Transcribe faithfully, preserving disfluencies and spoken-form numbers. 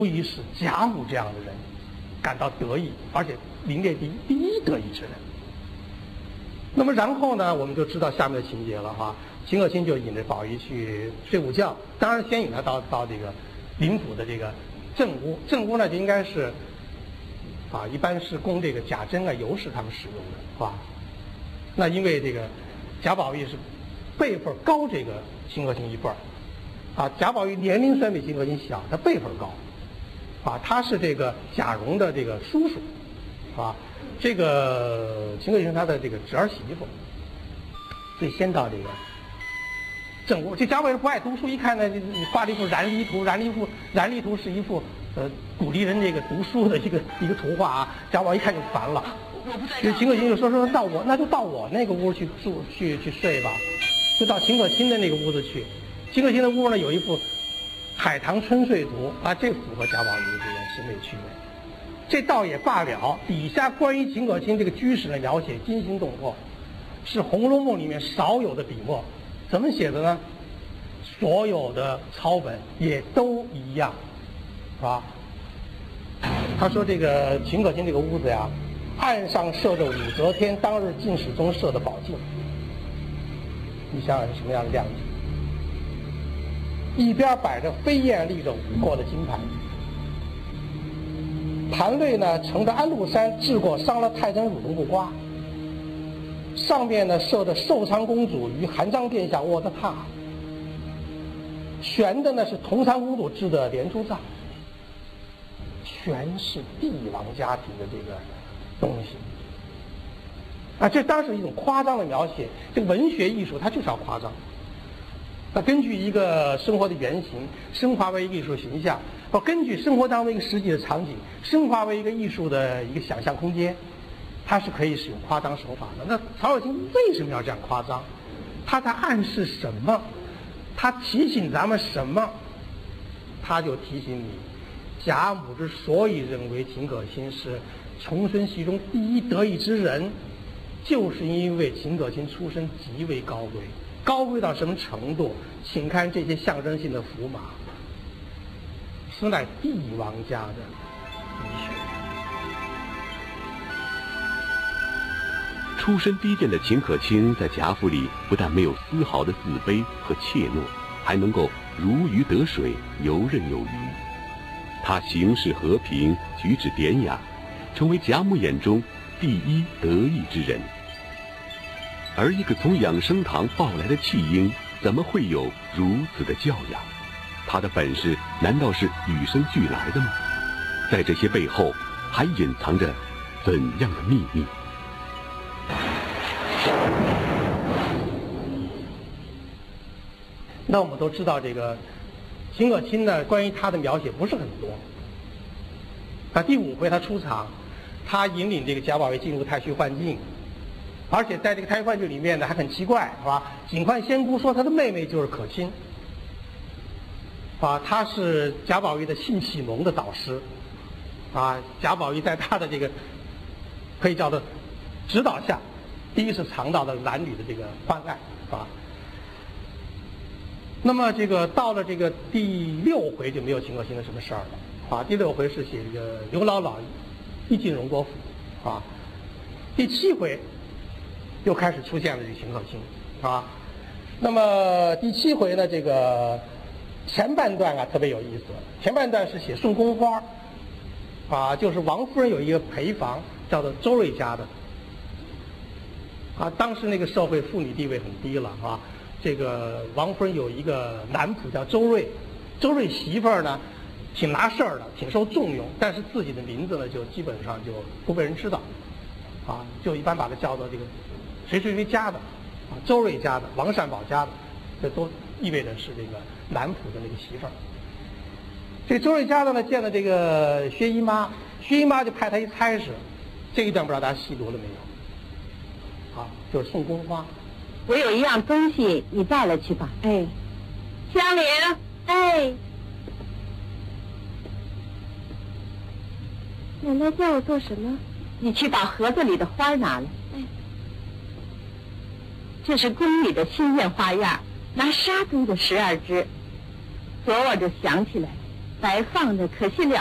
以使贾母这样的人感到得意，而且名列第一第一得意之人。那么然后呢，我们就知道下面的情节了哈。秦可卿就引着宝玉去睡午觉，当然先引他到到这个林府的这个正屋，正屋呢就应该是啊，一般是供这个贾珍啊、尤氏他们使用的，是吧？那因为这个贾宝玉是辈分高这个秦可卿一辈儿，啊，贾宝玉年龄虽然比秦可卿小，他辈分高，啊，他是这个贾蓉的这个叔叔，啊，这个秦可卿是他的这个侄儿媳妇，所以先到这个正屋。这贾宝玉不爱读书，一看呢，你画了一幅燃离图，燃离图，燃离图是一幅呃鼓励人这个读书的一个一个图画啊。贾宝玉一看就烦了，就秦可卿就说说到我那就到我那个屋去住去去睡吧，就到秦可卿的那个屋子去。秦可卿的屋呢有一幅《海棠春睡图》啊，这符合贾宝玉的这个审美趣味。这倒也罢了，底下关于秦可卿这个居室的描写惊心动魄，是《红楼梦》里面少有的笔墨。怎么写的呢？所有的抄本也都一样，是吧？他说这个秦可卿这个屋子呀，案上设着武则天当日进士中设的宝镜，你想想是什么样的亮景？一边摆着飞燕立着舞过的金盘，盘内呢盛着安禄山治过伤了太真乳的木瓜，上面呢设着寿昌公主与韩章殿下卧的榻，悬的呢是同山公主制的连珠帐，全是帝王家庭的这个东西啊！这当时一种夸张的描写，这个文学艺术它就是要夸张。那根据一个生活的原型升华为一个艺术形象，或根据生活当中一个实际的场景升华为一个艺术的一个想象空间，它是可以使用夸张手法的。那曹雪芹为什么要这样夸张？他在暗示什么？他提醒咱们什么？他就提醒你，贾母之所以认为秦可卿是重孙系中第一得意之人，就是因为秦可卿出身极为高贵。高贵到什么程度？请看这些象征性的符码，此乃帝王家的遗血。 出身低贱的秦可卿在贾府里不但没有丝毫的自卑和怯懦，还能够如鱼得水，游刃有余。他行事和平，举止典雅，成为贾母眼中第一得意之人。而一个从养生堂抱来的弃婴，怎么会有如此的教养？他的本事难道是与生俱来的吗？在这些背后，还隐藏着怎样的秘密？ 那我们都知道，这个秦可卿呢，关于他的描写不是很多。那第五回他出场，他引领这个贾宝玉进入太虚幻境。而且在这个太虚幻境里面呢，还很奇怪，是吧？警幻仙姑说她的妹妹就是可卿，啊，她是贾宝玉的性启蒙的导师，啊，贾宝玉在她的这个可以叫做指导下，第一次尝到了男女的这个欢爱，啊。那么这个到了这个第六回就没有秦可卿的什么事儿了，啊，第六回是写这个刘姥姥一进荣国府，啊，第七回。又开始出现了这个秦可卿，啊，那么第七回呢，这个前半段啊特别有意思，前半段是写送宫花，啊，就是王夫人有一个陪房叫做周瑞家的，啊，当时那个社会妇女地位很低了啊，这个王夫人有一个男仆叫周瑞，周瑞媳妇儿呢挺拿事儿的，挺受重用，但是自己的名字呢就基本上就不被人知道，啊，就一般把它叫做这个。谁谁谁家的，啊，周瑞家的，王善保家的，这都意味着是这个男仆的那个媳妇儿。这个周瑞家的呢，见了这个薛姨妈，薛姨妈就派他一差事，这一段不知道大家细读了没有？啊，就是送宫花。 我有一样东西，你带了去吧。哎，香菱，哎， 奶奶叫我做什么？ 你去把盒子里的花拿来。这是宫里的新艳花样，拿纱堆的十二支。昨晚就想起来了， 白放着可惜了